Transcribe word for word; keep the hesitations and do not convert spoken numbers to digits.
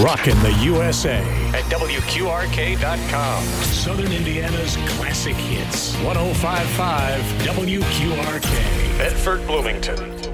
Rockin' the U S A at W Q R K dot com. Southern Indiana's classic hits. one oh five point five W Q R K. Bedford, Bloomington.